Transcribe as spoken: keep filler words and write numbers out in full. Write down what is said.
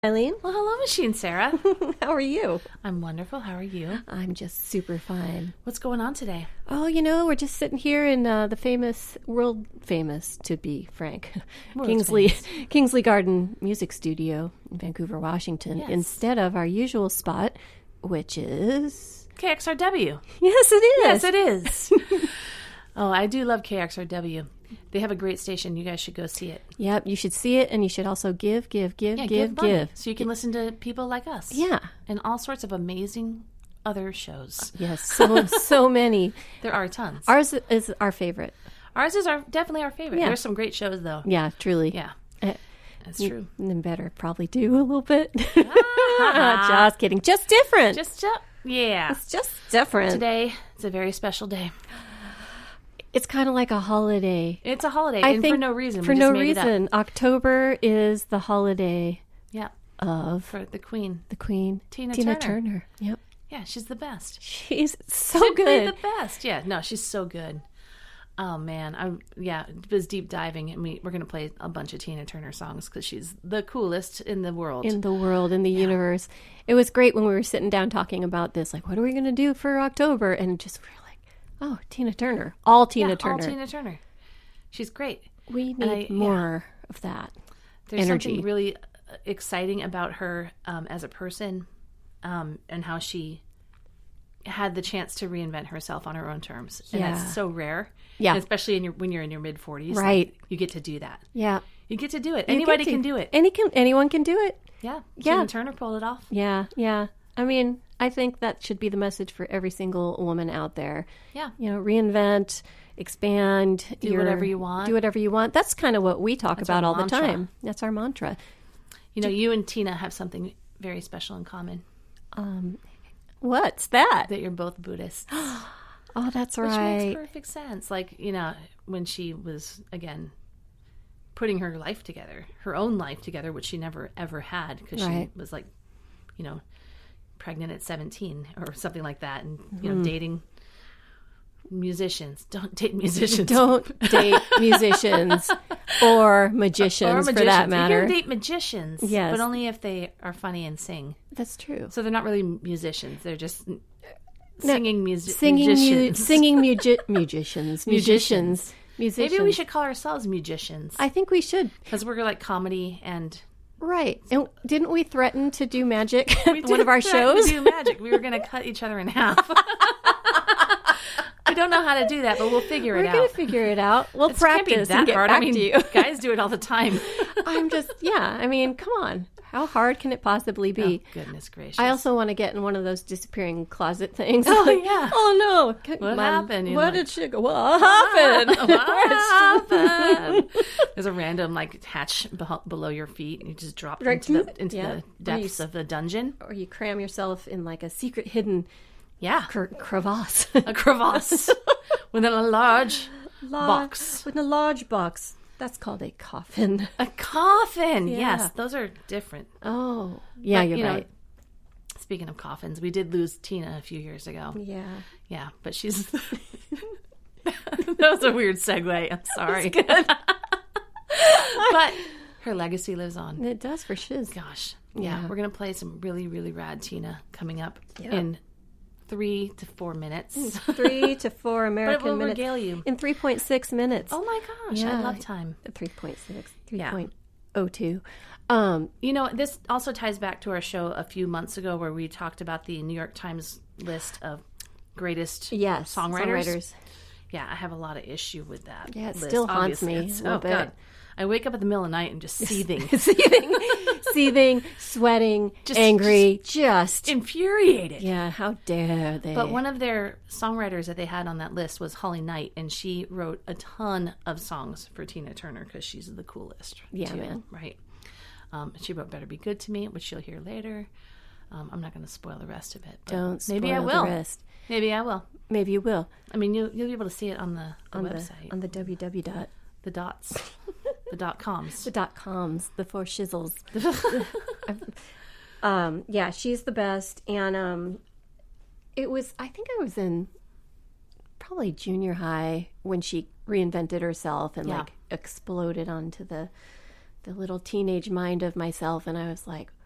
Eileen? Well, hello, Machine Sarah. How are you? I'm wonderful. How are you? I'm just super fine. What's going on today? Oh, you know, we're just sitting here in uh, the famous, world famous, to be frank, World Kingsley famous. Kingsley Garden Music Studio in Vancouver, Washington, Yes. instead of our usual spot, which is... K X R W. Yes, it is. Yes, it is. Oh, I do love K X R W. They have a great station. You guys should go see it. Yep, you should see it, and you should also give, give, give, Yeah, give, give, money, give. so you can listen to people like us. Yeah. And all sorts of amazing other shows. Yes, so, so many. There are tons. Ours is our favorite. Ours is our definitely our favorite. Yeah. There's some great shows, though. Yeah, truly. Yeah, Uh, that's true. And better probably do a little bit. Just kidding. Just different. Just, uh, yeah. it's just different. Today, it's a very special day. It's kind of like a holiday. It's a holiday, I and think for no reason. For we no just made It up. reason. October is the holiday Yeah, of for the Queen. the Queen, Tina Tina Turner. Turner. Yep. Yeah, she's the best. She's so Simply good. the best. Yeah, no, she's so good. Oh man, I yeah, it was deep diving, and we we're gonna play a bunch of Tina Turner songs because she's the coolest in the world. In the world, in the universe. It was great when we were sitting down talking about this. Like, what are we going to do for October? And just we were like, oh, Tina Turner. All Tina yeah, Turner. all Tina Turner. She's great. We need I- yeah. more of that. There's Energy. something really uh, exciting about her um, as a person, um, and how she had the chance to reinvent herself on her own terms, and Yeah. that's so rare. Yeah. And especially in your when you're in your mid forties, Right. you get to do that. Yeah. You get to do it. You Anybody get to. can do it. Any can, anyone can do it. Yeah, Yeah. Tina Turner pulled it off. Yeah, yeah. I mean, I think that should be the message for every single woman out there. Yeah. You know, reinvent, expand. Do whatever you want. Do whatever you want. That's kind of what we talk That's about our all mantra. the time. That's our mantra. You know, you and Tina have something very special in common. Um, what's that? That you're both Buddhists. Oh, that's Which right. makes perfect sense. Like, you know, when she was, again, putting her life together, her own life together, which she never, ever had, because Right. she was like, you know, pregnant at seventeen or something like that, and, you Mm-hmm. know, dating musicians. Don't date musicians. Don't date musicians or magicians, Or for magicians. that matter. You can date magicians, Yes. but only if they are funny and sing. That's true. So they're not really musicians. They're just singing music. Singing, mu- musicians. singing mugi- musicians, musicians, musicians. Maybe we should call ourselves musicians I think we should. because we're like comedy and Right. And didn't we threaten to do magic we at one did of our threaten to shows? do magic. We were going to cut each other in half. We don't know how to do that, but we'll figure We're it going out. to figure it out. We'll It can't be practice that and get hard. back I mean, to you. guys do it all the time. I'm just, yeah. I mean, come on. How hard can it possibly be? Oh, goodness gracious! I also want to get in one of those disappearing closet things. Oh, Like, yeah. Oh no! What My- happened? You're What like, did she go? What happened? What happened? There's a random like hatch beh- below your feet, and you just drop Right. into the into Yeah. the Or you depths s- of the dungeon. Or you cram yourself in like a secret hidden Yeah, cr- crevasse. a crevasse within a large La- box. With a large box. That's called a coffin. A coffin. Yeah. Yes, those are different. Oh, yeah, But, you're you know, right. Speaking of coffins, we did lose Tina a few years ago. Yeah. Yeah, but she's. That was a weird segue. I'm sorry. But her legacy lives on. It does for shiz. Gosh. Yeah, Yeah. we're going to play some really, really rad Tina coming up Yeah. in three to four minutes. Three to four But it American will minutes. regale you. In three point six minutes. Oh my gosh, Yeah. I love time. three point six, Yeah. three point oh two. Um, You know, this also ties back to our show a few months ago where we talked about the New York Times list of greatest yes. songwriters. Yeah, I have a lot of issue with that. Yeah, it list, still haunts obviously. me a It's- little oh, bit. God. I wake up in the middle of the night and just seething. seething, seething, sweating, Just- angry, just, Infuriated. yeah, how dare they? But one of their songwriters that they had on that list was Holly Knight, and she wrote a ton of songs for Tina Turner because she's the coolest. Yeah, too, man. Right. Um, she wrote Better Be Good to Me, which you'll hear later. Um, I'm not going to spoil the rest of it. But Don't spoil maybe I will. the rest. Maybe I will. Maybe you will I mean, you'll, you'll be able to see it on the, the on website. the on the www dot the dots. The dot coms. the dot coms, the four shizzles. um, yeah, she's the best, and um, it was. I think I was in probably junior high when she reinvented herself and Yeah. like exploded onto the the little teenage mind of myself, and I was like,